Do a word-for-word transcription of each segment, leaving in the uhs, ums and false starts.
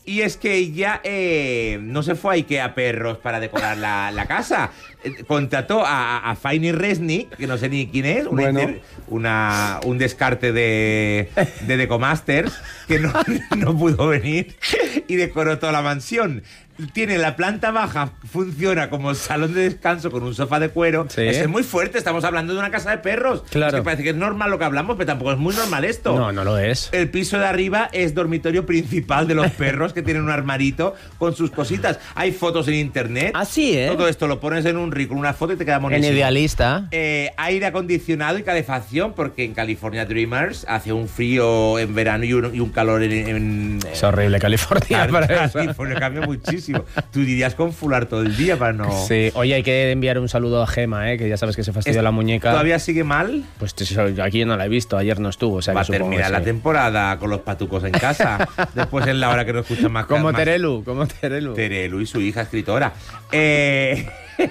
Y es que ella eh, no se fue a Ikea Perros para decorar la, la casa. Eh, contrató a, a Fanny Resnick, que no sé ni quién es, una Bueno. inter- una, un descarte de, de Decomasters, que no, no pudo venir y decoró toda la mansión. Tiene la planta baja, funciona como salón de descanso con un sofá de cuero. Sí. Eso es muy fuerte, estamos hablando de una casa de perros. Claro. Es que parece que es normal lo que hablamos, pero tampoco es muy normal esto. No, no lo es. El piso de arriba es dormitorio principal de los perros, que tienen un armarito con sus cositas. Hay fotos en internet. Así, ¿eh? Todo esto lo pones en un rico, en una foto y te queda En monísimo. Idealista. Eh, aire acondicionado y calefacción, porque en California Dreamers hace un frío en verano y un, y un calor en... en Es horrible California para eso. California cambia muchísimo. Tú dirías con fular todo el día para no... Sí, oye, hay que enviar un saludo a Gema, ¿eh? Que ya sabes que se fastidió Es- la muñeca. ¿Todavía sigue mal? Pues eso, yo aquí no la he visto, ayer no estuvo. O sea, Va a que supongo terminar que la sí. temporada con los patucos en casa. Después en la hora que no escuchan más... Como más- Terelu, como Terelu. Terelu y su hija escritora. Eh...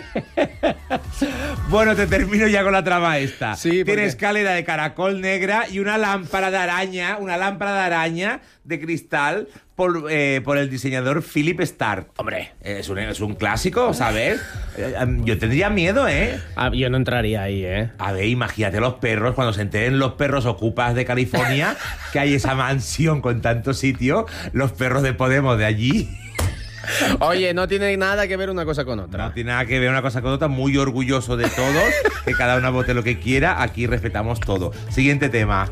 Bueno, te termino ya con la trama esta. Sí, ¿por Tiene qué? escalera de caracol negra y una lámpara de araña, una lámpara de araña de cristal por, eh, por el diseñador Philip Stark. Hombre, es un, es un clásico, ¿sabes? Eh, em, Yo tendría miedo, ¿eh? Ah, yo no entraría ahí, ¿eh? A ver, imagínate los perros, cuando se enteren los perros ocupas de California, que hay esa mansión con tanto sitio, los perros de Podemos de allí... Oye, no tiene nada que ver una cosa con otra. No tiene nada que ver una cosa con otra, muy orgulloso de todos, que cada uno vote lo que quiera, aquí respetamos todo. Siguiente tema.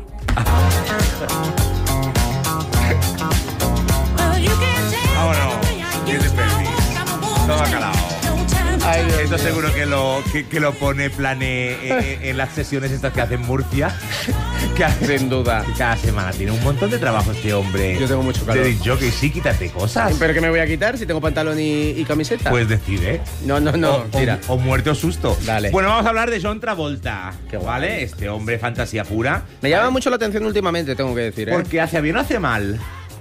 Vámonos. Siguiente peli. Todo acalado. Ay, Dios Esto mío. seguro que lo, que, que lo pone Plane en, en las sesiones estas que hace en Murcia. Que hace, Sin duda. que cada semana tiene un montón de trabajo este hombre. Yo tengo mucho calor. De disc jockey, sí, quítate cosas. ¿Pero qué me voy a quitar si tengo pantalón y, y camiseta? Pues decide. no, no, no, o, o- mira. o muerte o susto. Dale. Bueno, vamos a hablar de John Travolta. Qué guay. ¿Vale? Este hombre, fantasía pura. Me llama mucho la atención últimamente, tengo que decir, ¿eh? Porque hacia bien o hace mal.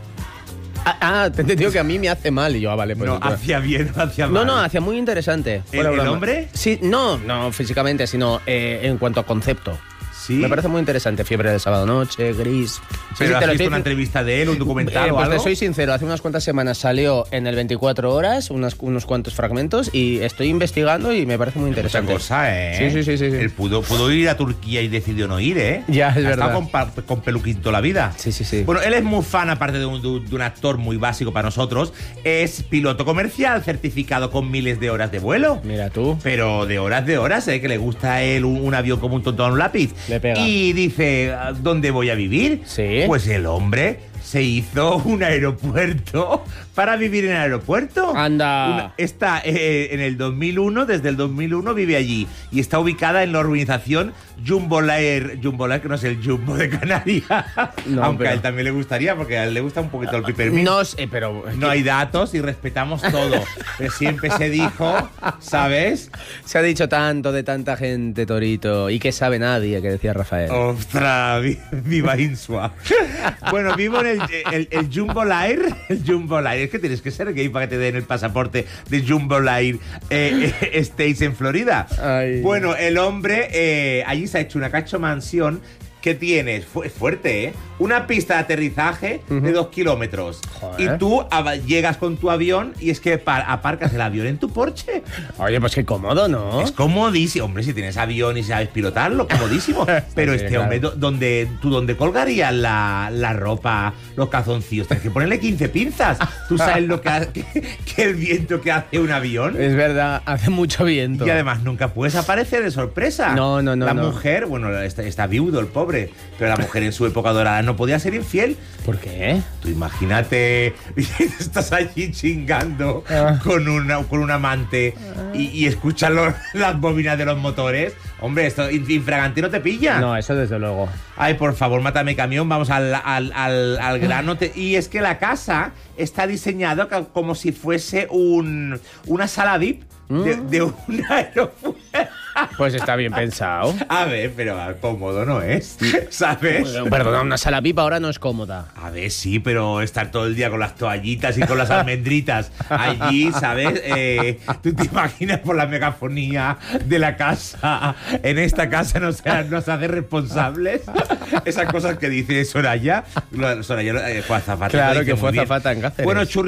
Ah, ah, te he entendido que a mí me hace mal y yo, ah, vale, pues... No, entonces- hacia bien o hacia mal. No, no, hacia muy interesante. ¿El- Fuera el broma. hombre? Sí, no, no físicamente, sino eh, en cuanto a concepto. Sí. Me parece muy interesante. Fiebre de sábado noche, gris. Sí, Pero sí, has te lo visto estoy- una entrevista de él, un documental Eh, o pues algo. te soy sincero, hace unas cuantas semanas salió en el veinticuatro horas unas, unos cuantos fragmentos y estoy investigando y me parece muy Mucha interesante. cosa, ¿eh? Sí, sí, sí, sí, sí. Él pudo, pudo ir a Turquía y decidió no ir, ¿eh? Ya, es Ha verdad. estado con, pa- con peluquín toda la vida. Sí, sí, sí. Bueno, él es muy fan, aparte de un, de un actor muy básico para nosotros. Es piloto comercial, certificado con miles de horas de vuelo. Mira tú. Pero de horas de horas, ¿eh? Que le gusta a él un, un avión como un tonto a un lápiz. Le pega. Y dice, ¿dónde voy a vivir? Sí. Pues el hombre se hizo un aeropuerto para vivir en el aeropuerto. Anda. Una- está eh, en el dos mil uno, desde el dos mil uno vive allí. Y está ubicada en la urbanización Jumbo Lair, Jumbo Lair, que no es el Jumbo de Canarias. No, Aunque pero- a él también le gustaría, porque a él le gusta un poquito el pipermint. No sé, pero... No hay datos y respetamos todo. Pero siempre se dijo, ¿sabes? Se ha dicho tanto de tanta gente, Torito, y que sabe nadie, que decía Rafael. ¡Ostras! vi- ¡Viva Insua! Bueno, vivo en el, el, el Jumbo Lair. El Jumbo Lair. Es que tienes que ser gay para que te den el pasaporte de Jumbo Lair eh, eh, Estates en Florida. Ay. Bueno, el hombre eh, allí se ha hecho una cacho mansión que tiene, fu- es fuerte, ¿eh? Una pista de aterrizaje de dos kilómetros. Joder. Y tú ab- llegas con tu avión y es que pa- aparcas el avión en tu Porsche. Oye, pues qué cómodo, ¿no? Es comodísimo. Hombre, si tienes avión y sabes pilotarlo, comodísimo. Pero Sí, este claro. hombre, do- donde, ¿tú dónde colgarías la, la ropa, los calzoncillos? Tienes que ponerle quince pinzas. ¿Tú sabes lo que, ha- que, que el viento que hace un avión? Es verdad, hace mucho viento. Y además nunca puedes aparecer de sorpresa. No, no, no, La no. mujer, bueno, está, está viudo el pobre, pero la mujer en su época dorada no podía ser infiel. ¿Por qué? Tú imagínate, estás allí chingando Ah. con, una, con un amante y, y escuchas los- las bobinas de los motores. Hombre, esto in- infragante no te pilla. No, eso desde luego. Ay, por favor, mátame camión, vamos al, al, al, al grano. Te- y es que la casa está diseñada ca- como si fuese un, una sala V I P de, de un aeropuerto. Pues está bien pensado. A ver, pero cómodo no es, ¿sabes? Perdona, una sala V I P ahora no es cómoda. A ver, sí, pero estar todo el día con las toallitas y con las almendritas allí, ¿sabes? Eh, ¿Tú te imaginas por la megafonía de la casa? En esta casa nos, nos hace responsables. Esas cosas que dice Soraya. Lo- Soraya eh, fue azafata. Claro lo dice que fue muy bien. azafata en Cáceres. Bueno, Churri